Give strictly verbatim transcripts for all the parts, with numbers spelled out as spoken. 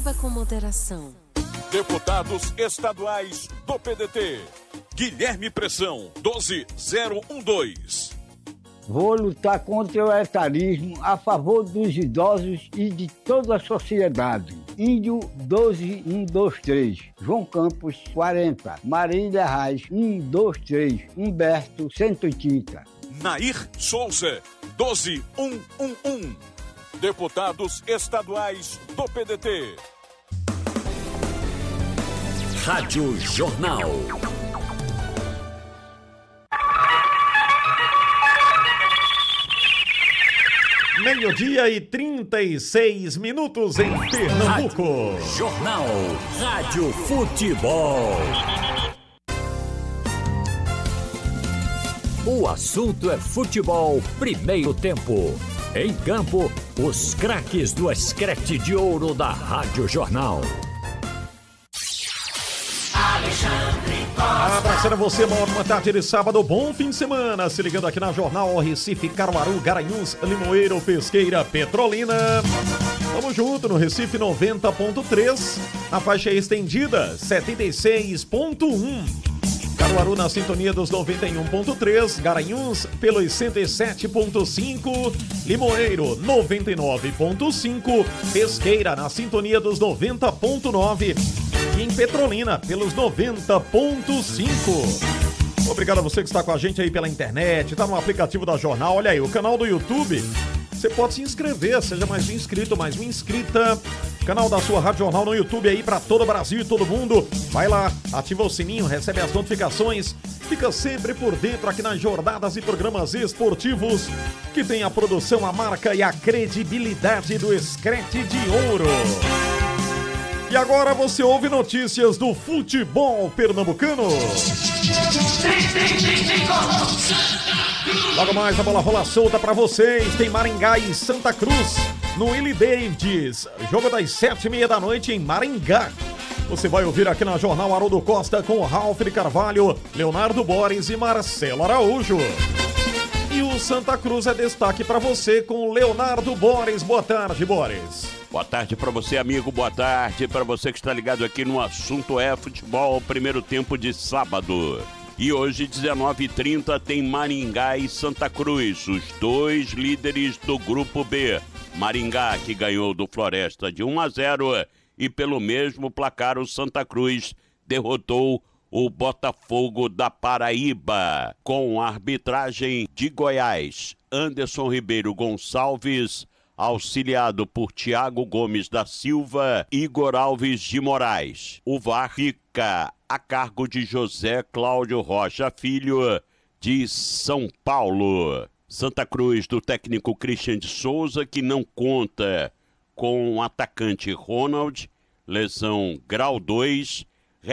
Beba com moderação. Deputados estaduais do P D T. Guilherme Pressão, doze zero um dois. Vou lutar contra o etarismo a favor dos idosos e de toda a sociedade. Índio doze um dois três. João Campos quarenta. Marília Reis um dois três. Humberto cento e trinta. Nair Souza, doze um um um. Deputados estaduais do P D T. Rádio Jornal. Meio-dia e trinta e seis minutos em Pernambuco. Rádio Jornal. Rádio Futebol. O assunto é futebol, primeiro tempo. Em campo, os craques do escrete de ouro da Rádio Jornal. Abraçando a você, uma ótima tarde de sábado, bom fim de semana. Se ligando aqui na Jornal Recife, Caruaru, Garanhuns, Limoeiro, Pesqueira, Petrolina. Tamo junto no Recife noventa ponto três, na faixa estendida setenta e seis ponto um. Caruaru na sintonia dos noventa e um ponto três, Garanhuns pelos cento e sete ponto cinco, Limoeiro noventa e nove ponto cinco, Pesqueira na sintonia dos noventa ponto nove e em Petrolina pelos noventa ponto cinco. Obrigado a você que está com a gente aí pela internet, está no aplicativo da Jornal. Olha aí, o canal do YouTube, você pode se inscrever, seja mais um inscrito, mais uma inscrita. Canal da sua Rádio Jornal no YouTube aí para todo o Brasil e todo mundo. Vai lá, ativa o sininho, recebe as notificações. Fica sempre por dentro aqui nas jornadas e programas esportivos que tem a produção, a marca e a credibilidade do Escrete de Ouro. E agora você ouve notícias do futebol pernambucano. Logo mais a bola rola solta para vocês. Tem Maringá e Santa Cruz no Willie Davids. Jogo das sete e meia da noite em Maringá. Você vai ouvir aqui na Jornal Haroldo Costa com Ralf de Carvalho, Leonardo Boris e Marcelo Araújo. E o Santa Cruz é destaque para você com Leonardo Boris. Boa tarde, Boris. Boa tarde para você, amigo. Boa tarde para você que está ligado aqui no Assunto é Futebol, primeiro tempo de sábado. E hoje, dezenove e trinta, tem Maringá e Santa Cruz, os dois líderes do Grupo B. Maringá, que ganhou do Floresta de um a zero, e pelo mesmo placar o Santa Cruz derrotou o Botafogo da Paraíba, com a arbitragem de Goiás. Anderson Ribeiro Gonçalves, auxiliado por Tiago Gomes da Silva e Igor Alves de Moraes. O V A R fica a cargo de José Cláudio Rocha Filho, de São Paulo. Santa Cruz, do técnico Christian de Souza, que não conta com o atacante Ronald, lesão grau dois.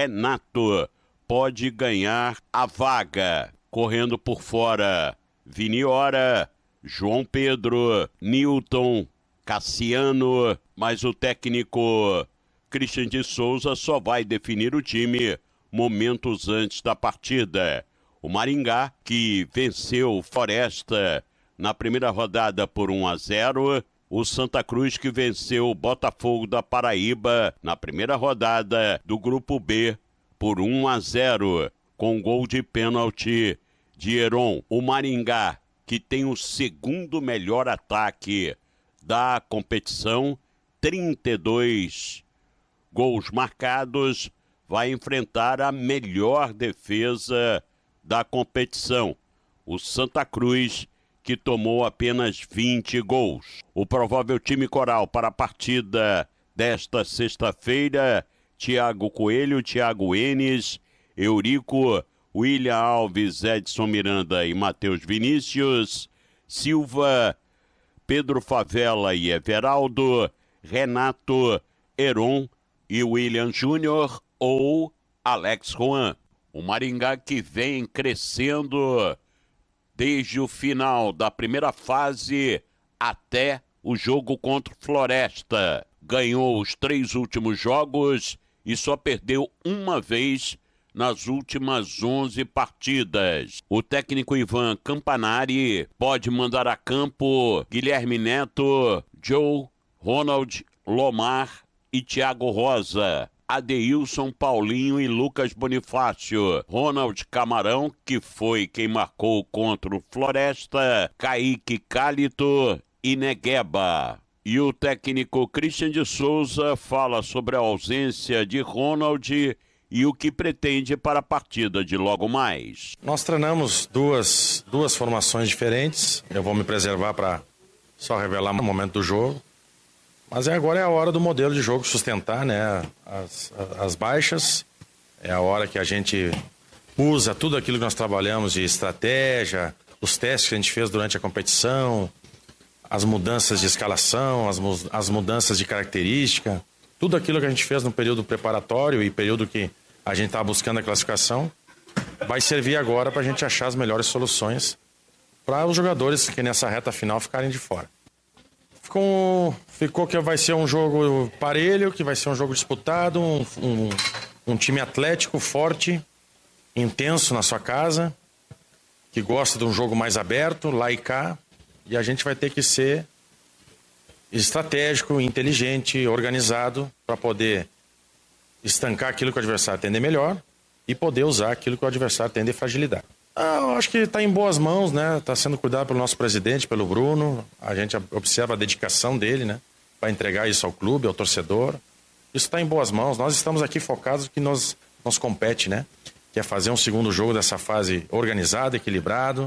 Renato pode ganhar a vaga. Correndo por fora, Viniora, João Pedro, Newton, Cassiano, mas o técnico Christian de Souza só vai definir o time momentos antes da partida. O Maringá, que venceu o Floresta na primeira rodada por um a zero, o Santa Cruz, que venceu o Botafogo da Paraíba na primeira rodada do Grupo B por um a zero, com gol de pênalti de Heron. O Maringá, que tem o segundo melhor ataque da competição, trinta e dois gols marcados, vai enfrentar a melhor defesa da competição, o Santa Cruz, que tomou apenas vinte gols. O provável time coral para a partida desta sexta-feira: Thiago Coelho, Thiago Enes, Eurico, William Alves, Edson Miranda e Matheus Vinícius, Silva, Pedro Favela e Everaldo, Renato, Heron e William Júnior ou Alex Juan. O Maringá, que vem crescendo desde o final da primeira fase até o jogo contra o Floresta. Ganhou os três últimos jogos e só perdeu uma vez nas últimas onze partidas. O técnico Ivan Campanari pode mandar a campo Guilherme Neto, Joe, Ronald, Lomar e Thiago Rosa. Adeilson, Paulinho e Lucas Bonifácio. Ronald Camarão, que foi quem marcou contra o Floresta. Kaique Cálito e Negueba. E o técnico Christian de Souza fala sobre a ausência de Ronald e o que pretende para a partida de logo mais. Nós treinamos duas, duas formações diferentes. Eu vou me preservar para só revelar no momento do jogo. Mas é, agora é a hora do modelo de jogo sustentar, né, as, as baixas. É a hora que a gente usa tudo aquilo que nós trabalhamos de estratégia, os testes que a gente fez durante a competição, as mudanças de escalação, as, as mudanças de característica, tudo aquilo que a gente fez no período preparatório e período que a gente está buscando a classificação, vai servir agora para a gente achar as melhores soluções para os jogadores que nessa reta final ficarem de fora. Ficou, ficou que vai ser um jogo parelho, que vai ser um jogo disputado, um, um, um time atlético, forte, intenso na sua casa, que gosta de um jogo mais aberto, lá e cá, e a gente vai ter que ser estratégico, inteligente, organizado, para poder estancar aquilo que o adversário tem de melhor e poder usar aquilo que o adversário tem de fragilidade. Ah, eu acho que está em boas mãos, né? Está sendo cuidado pelo nosso presidente, pelo Bruno. A gente observa a dedicação dele, né? Para entregar isso ao clube, ao torcedor. Isso está em boas mãos. Nós estamos aqui focados no que nos, nos compete, né? Que é fazer um segundo jogo dessa fase organizado, equilibrado,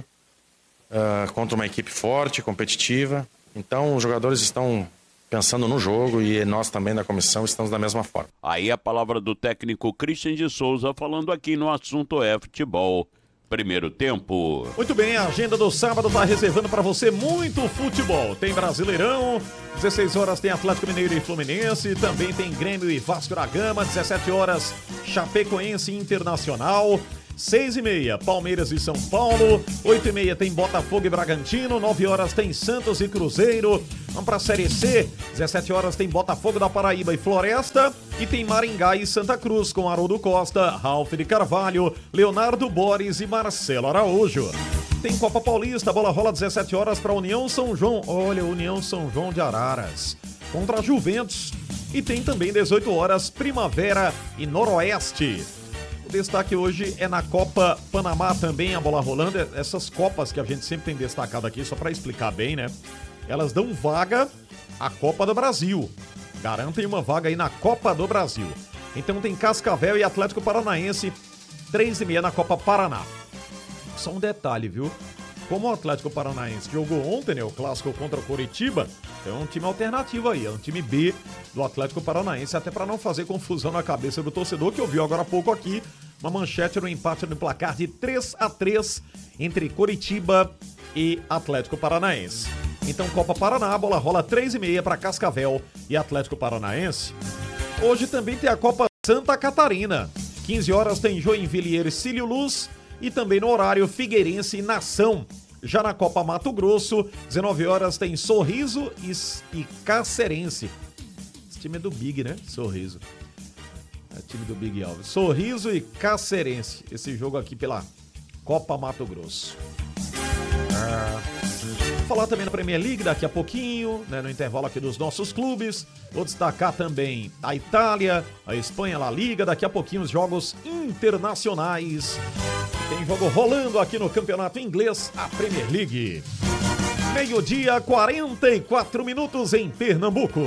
uh, contra uma equipe forte, competitiva. Então, os jogadores estão pensando no jogo e nós também da comissão estamos da mesma forma. Aí a palavra do técnico Christian de Souza falando aqui no assunto é futebol. Primeiro tempo. Muito bem, a agenda do sábado está reservando para você muito futebol. Tem Brasileirão, dezesseis horas tem Atlético Mineiro e Fluminense, também tem Grêmio e Vasco da Gama, dezessete horas Chapecoense e Internacional, seis e meia Palmeiras e São Paulo, oito e meia tem Botafogo e Bragantino, nove horas tem Santos e Cruzeiro. Vamos para a Série C, dezessete horas tem Botafogo da Paraíba e Floresta, e tem Maringá e Santa Cruz com Haroldo Costa, Ralf de Carvalho, Leonardo Boris e Marcelo Araújo. Tem Copa Paulista, a bola rola dezessete horas para União São João, olha, União São João de Araras, contra a Juventus. E tem também dezoito horas Primavera e Noroeste. O destaque hoje é na Copa Panamá também, a bola rolando. Essas copas que a gente sempre tem destacado aqui, só para explicar bem, né? Elas dão vaga à Copa do Brasil. Garantem uma vaga aí na Copa do Brasil. Então tem Cascavel e Atlético Paranaense, três e meia na Copa Paraná. Só um detalhe, viu? Como o Atlético Paranaense jogou ontem, né, o clássico contra o Coritiba, é um time alternativo aí, é um time B do Atlético Paranaense, até para não fazer confusão na cabeça do torcedor, que ouviu agora há pouco aqui uma manchete no empate no placar de três a três entre Coritiba e Atlético Paranaense. Então, Copa Paraná, a bola rola três e meia para Cascavel e Atlético Paranaense. Hoje também tem a Copa Santa Catarina. quinze horas tem Joinville e Hercílio Luz. E também no horário Figueirense e Nação. Já na Copa Mato Grosso, dezenove horas tem Sorriso e, e Cacerense. Esse time é do Big, né? Sorriso. É o time do Big Alves. Sorriso e Cacerense. Esse jogo aqui pela Copa Mato Grosso. Ah... Vou falar também na Premier League daqui a pouquinho, né, no intervalo aqui dos nossos clubes. Vou destacar também a Itália, a Espanha, a La Liga. Daqui a pouquinho os jogos internacionais. Tem jogo rolando aqui no Campeonato Inglês, a Premier League. Meio-dia, quarenta e quatro minutos em Pernambuco.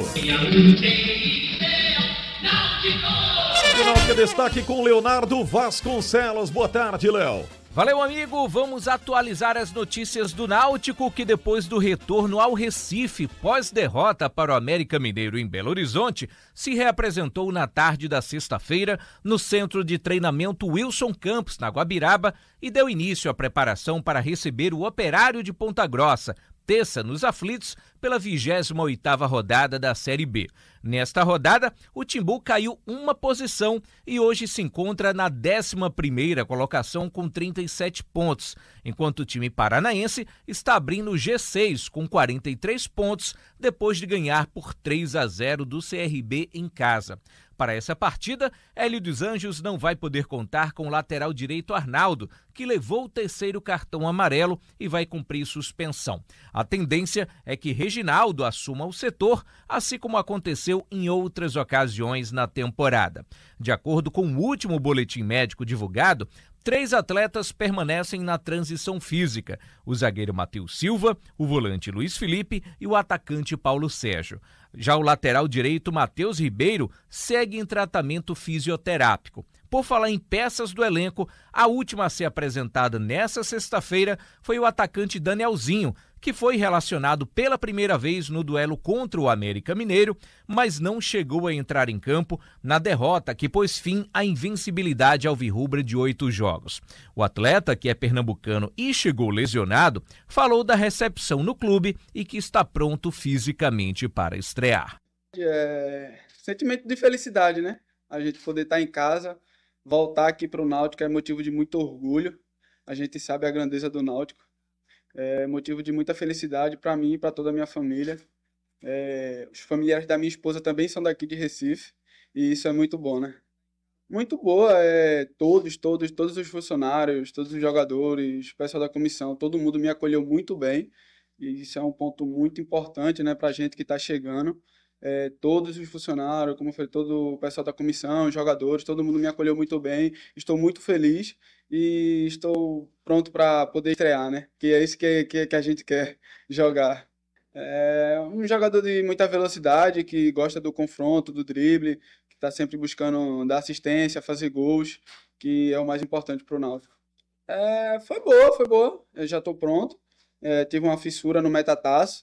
Final que destaque com Leonardo Vasconcelos. Boa tarde, Léo. Valeu, amigo. Vamos atualizar as notícias do Náutico, que depois do retorno ao Recife, pós-derrota para o América Mineiro em Belo Horizonte, se reapresentou na tarde da sexta-feira no Centro de Treinamento Wilson Campos, na Guabiraba, e deu início à preparação para receber o Operário de Ponta Grossa, terça nos aflitos, pela vigésima oitava rodada da Série B. Nesta rodada, o Timbu caiu uma posição e hoje se encontra na décima primeira colocação com trinta e sete pontos, enquanto o time paranaense está abrindo o G seis com quarenta e três pontos, depois de ganhar por três a zero do C R B em casa. Para essa partida, Hélio dos Anjos não vai poder contar com o lateral direito Arnaldo, que levou o terceiro cartão amarelo e vai cumprir suspensão. A tendência é que Reginaldo assuma o setor, assim como aconteceu em outras ocasiões na temporada. De acordo com o último boletim médico divulgado, três atletas permanecem na transição física: o zagueiro Matheus Silva, o volante Luiz Felipe e o atacante Paulo Sérgio. Já o lateral direito Matheus Ribeiro segue em tratamento fisioterápico. Por falar em peças do elenco, a última a ser apresentada nesta sexta-feira foi o atacante Danielzinho, que foi relacionado pela primeira vez no duelo contra o América Mineiro, mas não chegou a entrar em campo na derrota que pôs fim à invencibilidade alvirrubra de oito jogos. O atleta, que é pernambucano e chegou lesionado, falou da recepção no clube e que está pronto fisicamente para estrear. É sentimento de felicidade, né? A gente poder estar em casa, voltar aqui para o Náutico é motivo de muito orgulho. A gente sabe a grandeza do Náutico. É motivo de muita felicidade para mim e para toda a minha família. É, os familiares da minha esposa também são daqui de Recife e isso é muito bom, né? Muito boa, é, todos, todos, todos os funcionários, todos os jogadores, o pessoal da comissão, todo mundo me acolheu muito bem e isso é um ponto muito importante, né, para a gente que está chegando. É, todos os funcionários, como foi todo o pessoal da comissão, os jogadores, todo mundo me acolheu muito bem. Estou muito feliz e estou pronto para poder estrear, né? Que é isso que, que, que a gente quer jogar. É um jogador de muita velocidade, que gosta do confronto, do drible, que está sempre buscando dar assistência, fazer gols, que é o mais importante para o Náutico. É, foi boa, foi boa. Eu já estou pronto. É, tive uma fissura no metatarso.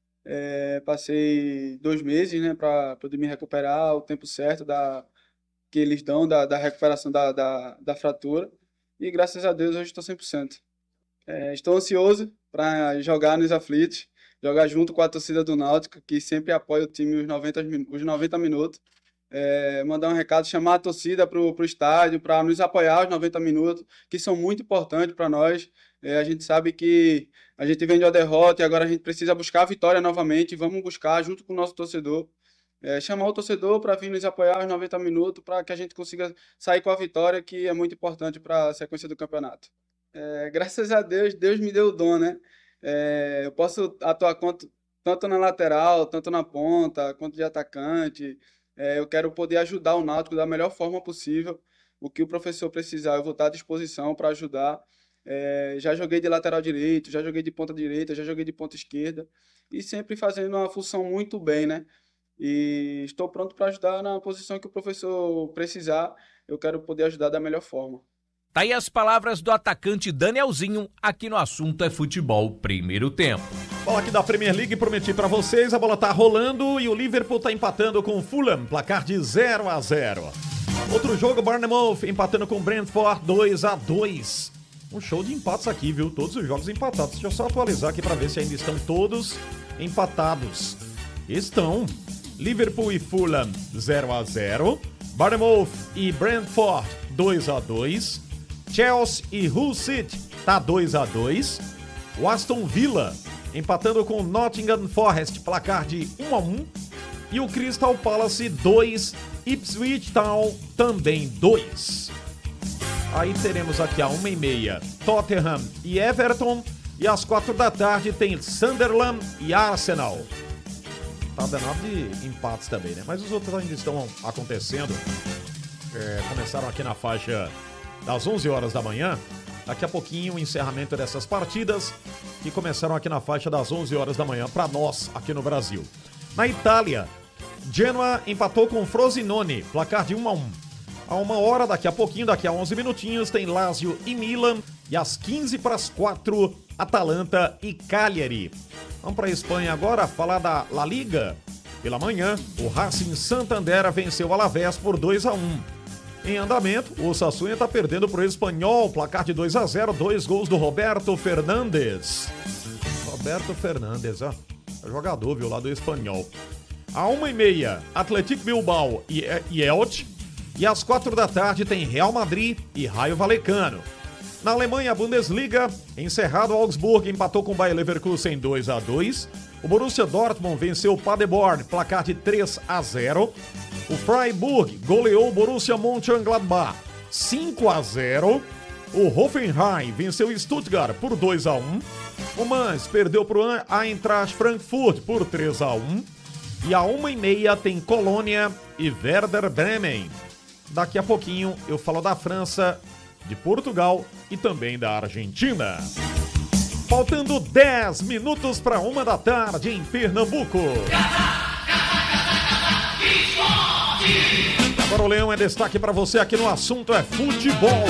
É, passei dois meses, né, para poder me recuperar, o tempo certo da, que eles dão da, da recuperação da, da, da fratura. E graças a Deus hoje estou cem por cento. É, estou ansioso para jogar nos aflitos, jogar junto com a torcida do Náutico, que sempre apoia o time os noventa, os noventa minutos. É, mandar um recado, chamar a torcida para o estádio, para nos apoiar os noventa minutos, que são muito importantes para nós. É, a gente sabe que a gente vem de uma derrota e agora a gente precisa buscar a vitória novamente. Vamos buscar junto com o nosso torcedor. É, chamar o torcedor para vir nos apoiar os noventa minutos, para que a gente consiga sair com a vitória, que é muito importante para a sequência do campeonato. É, graças a Deus, Deus me deu o dom, né? É, eu posso atuar quanto, tanto na lateral, tanto na ponta, quanto de atacante. É, eu quero poder ajudar o Náutico da melhor forma possível. O que o professor precisar, eu vou estar à disposição para ajudar. É, já joguei de lateral direito, já joguei de ponta direita, já joguei de ponta esquerda. E sempre fazendo uma função muito bem, né? E estou pronto para ajudar na posição que o professor precisar. Eu quero poder ajudar da melhor forma. Tá aí as palavras do atacante Danielzinho, aqui no Assunto é Futebol Primeiro Tempo. Bola aqui da Premier League, prometi pra vocês, a bola tá rolando e o Liverpool tá empatando com o Fulham, placar de zero a zero. Outro jogo, Bournemouth empatando com o Brentford, dois a dois. Um show de empates aqui, viu? Todos os jogos empatados. Deixa eu só atualizar aqui pra ver se ainda estão todos empatados. Estão. Liverpool e Fulham, zero a zero. Bournemouth e Brentford, dois a dois. Chelsea e Hull City, tá dois a dois. O Aston Villa empatando com o Nottingham Forest, placar de um a um. E o Crystal Palace, dois. Ipswich Town, também dois. Aí teremos aqui a uma e meia Tottenham e Everton. E às quatro da tarde tem Sunderland e Arsenal. Tá danado de empates também, né? Mas os outros ainda estão acontecendo. É, começaram aqui na faixa das onze horas da manhã. Daqui a pouquinho o encerramento dessas partidas que começaram aqui na faixa das onze horas da manhã para nós aqui no Brasil. Na Itália, Genoa empatou com Frosinone, placar de um a um. A uma hora, daqui a pouquinho, daqui a onze minutinhos, tem Lazio e Milan. E às quinze para as quatro, Atalanta e Cagliari. Vamos para a Espanha agora, falar da La Liga. Pela manhã, o Racing Santander venceu o Alavés por dois a um. Em andamento, o Osasuna está perdendo para o Espanhol, placar de dois a zero, dois gols do Roberto Fernandes. Roberto Fernandes, ó, é jogador, viu, lá do Espanhol. À uma e meia, Atlético Bilbao e, e Elche. E às quatro da tarde tem Real Madrid e Raio Vallecano. Na Alemanha, a Bundesliga, encerrado, Augsburg empatou com o Bayer Leverkusen dois a dois. O Borussia Dortmund venceu o Paderborn, placar de três a zero. O Freiburg goleou o Borussia Mönchengladbach cinco a zero. O Hoffenheim venceu o Stuttgart por dois a um. O Mainz perdeu para o Eintracht Frankfurt por três a um. E a uma e meia tem Colônia e Werder Bremen. Daqui a pouquinho eu falo da França, de Portugal e também da Argentina. Faltando dez minutos para uma da tarde em Pernambuco. Agora o Leão é destaque para você aqui no Assunto é Futebol.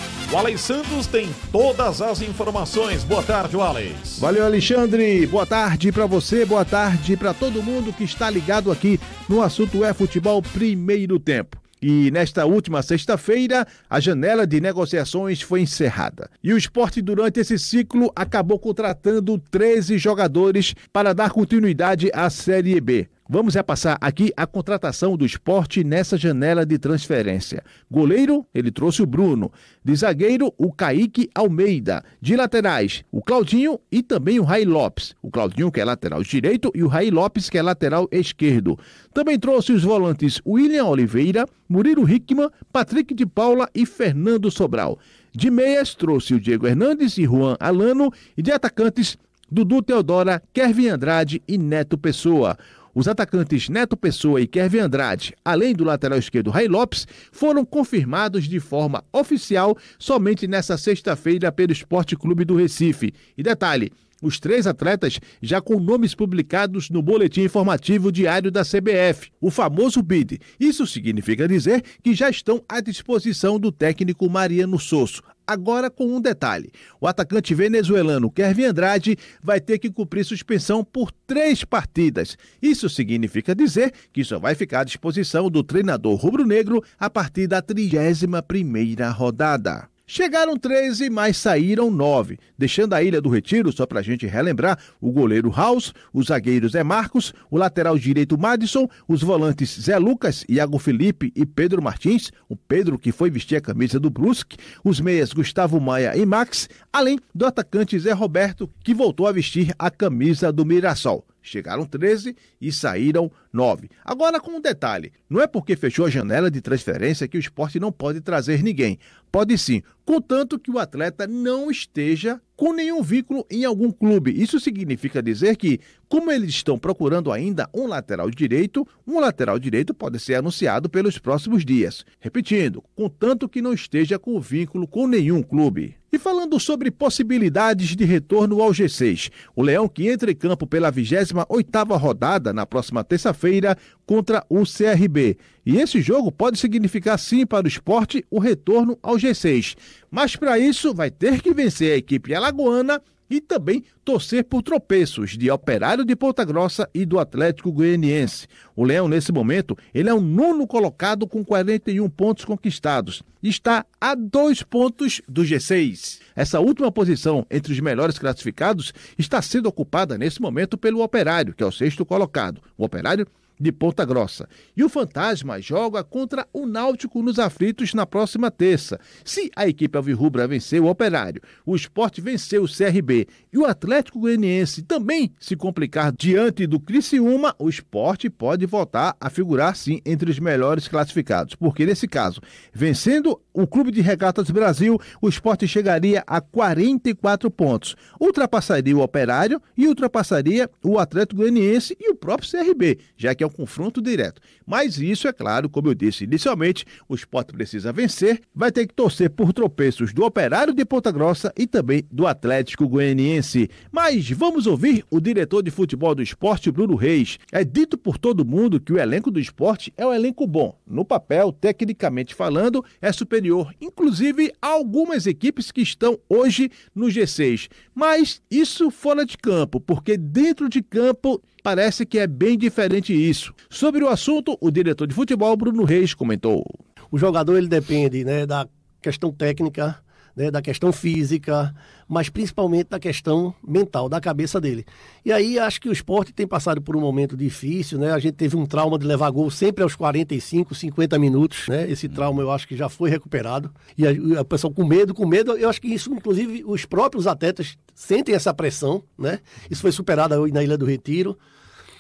O Alex Santos tem todas as informações. Boa tarde, Alex. Valeu, Alexandre. Boa tarde para você, boa tarde para todo mundo que está ligado aqui no Assunto é Futebol Primeiro Tempo. E nesta última sexta-feira, a janela de negociações foi encerrada. E o Sport, durante esse ciclo, acabou contratando treze jogadores para dar continuidade à Série B. Vamos repassar aqui a contratação do Sport nessa janela de transferência. Goleiro, ele trouxe o Bruno. De zagueiro, o Kaique Almeida. De laterais, o Claudinho e também o Rai Lopes. O Claudinho, que é lateral direito, e o Rai Lopes, que é lateral esquerdo. Também trouxe os volantes William Oliveira, Murilo Hickman, Patrick de Paula e Fernando Sobral. De meias, trouxe o Diego Hernandes e Juan Alano. E de atacantes, Dudu Teodora, Kevin Andrade e Neto Pessoa. Os atacantes Neto Pessoa e Kevin Andrade, além do lateral esquerdo Rai Lopes, foram confirmados de forma oficial somente nesta sexta-feira pelo Sport Clube do Recife. E detalhe, os três atletas já com nomes publicados no Boletim Informativo Diário da C B F, o famoso B I D. Isso significa dizer que já estão à disposição do técnico Mariano Sosso. Agora com um detalhe, o atacante venezuelano Kevin Andrade vai ter que cumprir suspensão por três partidas. Isso significa dizer que só vai ficar à disposição do treinador rubro-negro a partir da trigésima primeira rodada. Chegaram treze, mas saíram nove, deixando a Ilha do Retiro, só pra gente relembrar, o goleiro House, os zagueiros Zé Marcos, o lateral direito Madison, os volantes Zé Lucas, Iago Felipe e Pedro Martins, o Pedro que foi vestir a camisa do Brusque, os meias Gustavo Maia e Max, além do atacante Zé Roberto, que voltou a vestir a camisa do Mirassol. Chegaram treze e saíram nove. Agora com um detalhe, não é porque fechou a janela de transferência que o Sport não pode trazer ninguém. Pode sim, contanto que o atleta não esteja com nenhum vínculo em algum clube. Isso significa dizer que, como eles estão procurando ainda um lateral direito, um lateral direito pode ser anunciado pelos próximos dias. Repetindo, contanto que não esteja com vínculo com nenhum clube. E falando sobre possibilidades de retorno ao G seis, o Leão que entra em campo pela vigésima oitava rodada na próxima terça-feira contra o C R B. E esse jogo pode significar sim para o Sport o retorno ao G seis. Mas para isso vai ter que vencer a equipe alagoana e também torcer por tropeços de Operário de Ponta Grossa e do Atlético Goianiense. O Leão, nesse momento, ele é o nono colocado com quarenta e um pontos conquistados. Está a dois pontos do G seis. Essa última posição entre os melhores classificados está sendo ocupada nesse momento pelo Operário, que é o sexto colocado. O Operário de Ponta Grossa. E o Fantasma joga contra o Náutico nos aflitos na próxima terça. Se a equipe alvirrubra vencer o Operário, o Sport vencer o C R B e o Atlético Goianiense também se complicar diante do Criciúma, o Sport pode voltar a figurar sim entre os melhores classificados, porque nesse caso, vencendo o Clube de Regatas Brasil, o Sport chegaria a quarenta e quatro pontos, ultrapassaria o Operário e ultrapassaria o Atlético Goianiense e o próprio C R B, já que é um confronto direto. Mas isso, é claro, como eu disse inicialmente, o Sport precisa vencer, vai ter que torcer por tropeços do Operário de Ponta Grossa e também do Atlético Goianiense. Mas vamos ouvir o diretor de futebol do Sport, Bruno Reis. É dito por todo mundo que o elenco do Sport é um elenco bom. No papel, tecnicamente falando, é superior, inclusive a algumas equipes que estão hoje no G seis. Mas isso fora de campo, porque dentro de campo parece que é bem diferente isso. Sobre o assunto, o diretor de futebol, Bruno Reis, comentou. O jogador ele depende, né, da questão técnica, né, da questão física, mas principalmente da questão mental, da cabeça dele. E aí acho que o Sport tem passado por um momento difícil, né? A gente teve um trauma de levar gol sempre aos quarenta e cinco, cinquenta minutos, né? Esse trauma eu acho que já foi recuperado. E a, a pessoa com medo, com medo, eu acho que isso, inclusive, os próprios atletas sentem essa pressão, né? Isso foi superado hoje na Ilha do Retiro.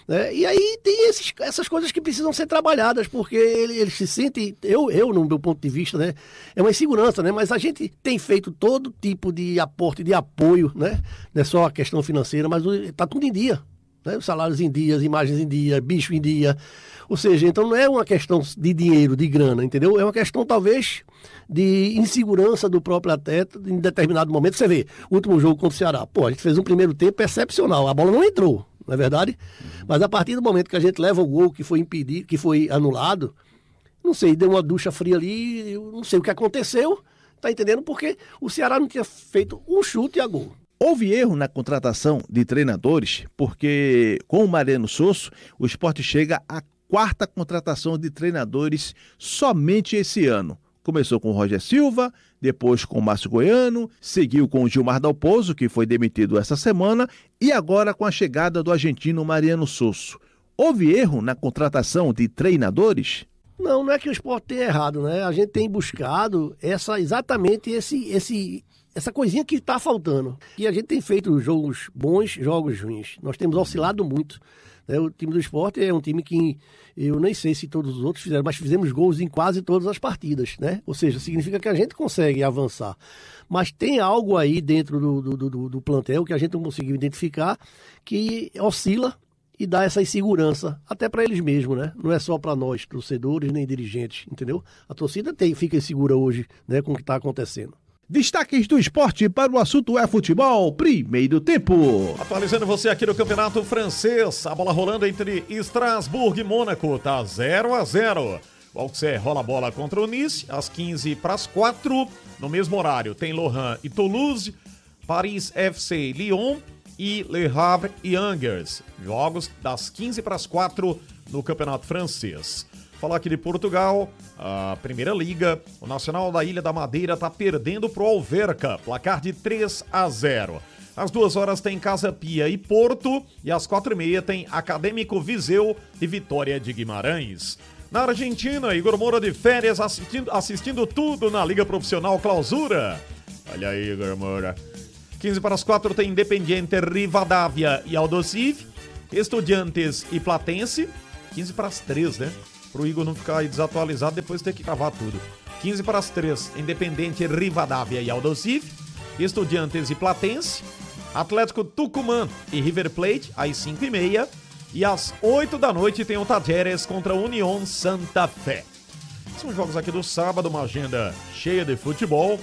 Né? E aí tem esses, essas coisas que precisam ser trabalhadas, porque ele, ele se sente, eu, eu, no meu ponto de vista, né, é uma insegurança, né, mas a gente tem feito todo tipo de aporte, de apoio, né, não é só a questão financeira, mas está tudo em dia, né, os salários em dia, as imagens em dia, bicho em dia, ou seja, então não é uma questão de dinheiro, de grana, entendeu? É uma questão talvez de insegurança do próprio atleta em determinado momento. Você vê, o último jogo contra o Ceará, pô, a gente fez um primeiro tempo excepcional, a bola não entrou, não é verdade? Mas a partir do momento que a gente leva o gol que foi impedido, que foi anulado, não sei, deu uma ducha fria ali, eu não sei o que aconteceu, tá entendendo? Porque o Ceará não tinha feito um chute a gol. Houve erro na contratação de treinadores, porque com o Mariano Sosso, o Sport chega à quarta contratação de treinadores somente esse ano. Começou com o Roger Silva, depois com o Márcio Goiano, seguiu com o Gilmar Dalpozo, que foi demitido essa semana, e agora com a chegada do argentino Mariano Sosso. Houve erro na contratação de treinadores? Não, não é que o Sport tenha errado, né? A gente tem buscado essa, exatamente esse, esse, essa coisinha que está faltando. E a gente tem feito jogos bons, jogos ruins. Nós temos oscilado muito. Né? O time do Sport é um time que eu nem sei se todos os outros fizeram, mas fizemos gols em quase todas as partidas, né? Ou seja, significa que a gente consegue avançar. Mas tem algo aí dentro do, do, do, do plantel que a gente não conseguiu identificar, que oscila e dá essa insegurança, até para eles mesmos, né? Não é só para nós, torcedores nem dirigentes, entendeu? A torcida tem, fica insegura hoje, né, com o que está acontecendo. Destaques do esporte para o assunto é futebol, primeiro tempo. Atualizando você aqui no Campeonato Francês, a bola rolando entre Estrasburgo e Mônaco, tá zero a zero. O Auxerre rola a bola contra o Nice, às quinze para as quatro. No mesmo horário tem Lorient e Toulouse, Paris F C Lyon e Le Havre e Angers. Jogos das quinze para as quatro no Campeonato Francês. Falar aqui de Portugal, a Primeira Liga, o Nacional da Ilha da Madeira está perdendo pro Alverca, placar de três a zero. Às duas horas tem Casa Pia e Porto, e às quatro e meia tem Acadêmico Viseu e Vitória de Guimarães. Na Argentina, Igor Moura de férias assistindo, assistindo tudo na Liga Profissional Clausura. Olha aí, Igor Moura. quinze para as quatro tem Independiente Rivadavia e Aldosivi, Estudiantes e Platense, quinze para as três, né? Pro Igor não ficar aí desatualizado, depois ter que gravar tudo. quinze para as três, Independiente Rivadavia e Aldosivi, Estudiantes e Platense, Atlético Tucumã e River Plate, às cinco e meia, e às oito da noite tem o Tajeres contra a União Santa Fé. São jogos aqui do sábado, uma agenda cheia de futebol.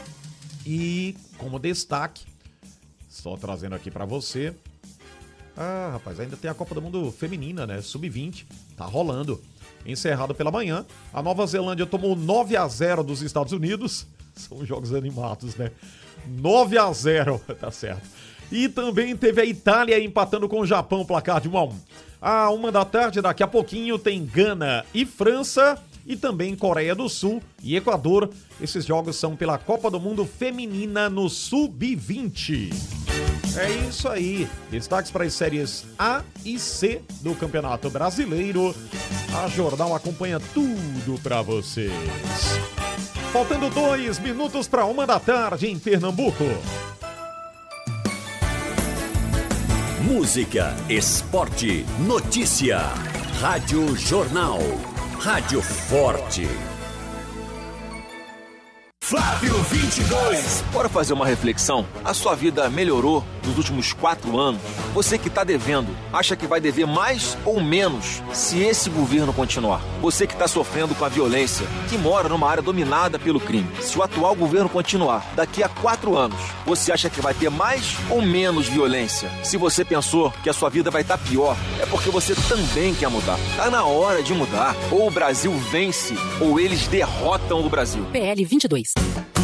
E como destaque, só trazendo aqui pra você, ah, rapaz, ainda tem a Copa do Mundo Feminina, né? sub vinte, tá rolando. Encerrado pela manhã, a Nova Zelândia tomou nove a zero dos Estados Unidos. São jogos animados, né? nove a zero, tá certo. E também teve a Itália empatando com o Japão, placar de um a um. À uma da tarde, daqui a pouquinho, tem Gana e França, e também Coreia do Sul e Equador. Esses jogos são pela Copa do Mundo Feminina no sub vinte. É isso aí. Destaques para as séries A e C do Campeonato Brasileiro. A Jornal acompanha tudo para vocês. Faltando dois minutos para uma da tarde em Pernambuco. Música, esporte, notícia. Rádio Jornal. Rádio Forte. Flávio vinte e dois. Bora fazer uma reflexão? A sua vida melhorou nos últimos quatro anos? Você que está devendo, acha que vai dever mais ou menos se esse governo continuar? Você que está sofrendo com a violência, que mora numa área dominada pelo crime, se o atual governo continuar, daqui a quatro anos, você acha que vai ter mais ou menos violência? Se você pensou que a sua vida vai estar pior, é porque você também quer mudar. Tá na hora de mudar. Ou o Brasil vence, ou eles derrotam o Brasil. P L vinte e dois.